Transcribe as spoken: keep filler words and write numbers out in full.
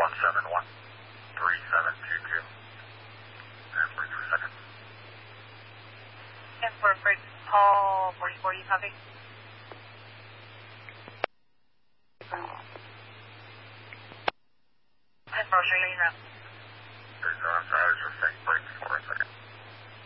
one seven one three seven two two. And forty-three seconds. And for bridge call forty-four, you copy? And for Shalina.